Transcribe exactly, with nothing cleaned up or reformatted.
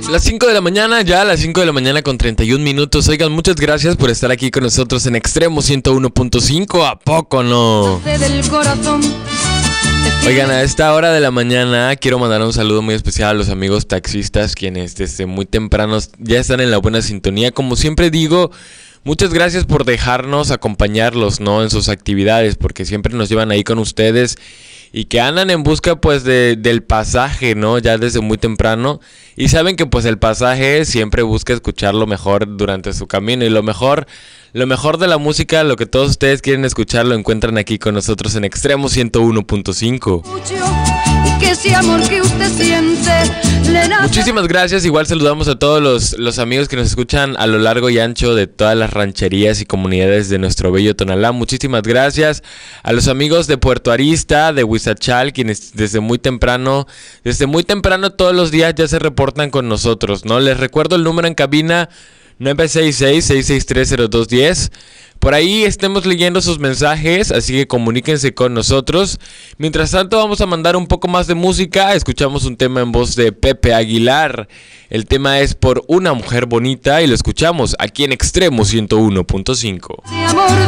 Las cinco de la mañana, ya a las cinco de la mañana con treinta y un minutos. Oigan, muchas gracias por estar aquí con nosotros en Extremo ciento uno punto cinco. ¿A poco no? Oigan, a esta hora de la mañana quiero mandar un saludo muy especial a los amigos taxistas, quienes desde muy tempranos ya están en la buena sintonía. Como siempre digo, muchas gracias por dejarnos acompañarlos, ¿no?, en sus actividades, porque siempre nos llevan ahí con ustedes y que andan en busca pues de, del pasaje, ¿no?, ya desde muy temprano, y saben que pues el pasaje siempre busca escuchar lo mejor durante su camino, y lo mejor, lo mejor de la música, lo que todos ustedes quieren escuchar, lo encuentran aquí con nosotros en Extremo ciento uno punto cinco. Muchísimas gracias. Igual saludamos a todos los, los amigos que nos escuchan a lo largo y ancho de todas las rancherías y comunidades de nuestro bello Tonalá. Muchísimas gracias a los amigos de Puerto Arista, de Huizachal, quienes desde muy temprano, desde muy temprano todos los días ya se reportan con nosotros, ¿no? Les recuerdo el número en cabina: nueve seis seis, seis seis tres, cero dos uno cero. Por ahí estemos leyendo sus mensajes, así que comuníquense con nosotros. Mientras tanto, vamos a mandar un poco más de música. Escuchamos un tema en voz de Pepe Aguilar. El tema es Por una mujer bonita y lo escuchamos aquí en Extremo ciento uno punto cinco. Mi amor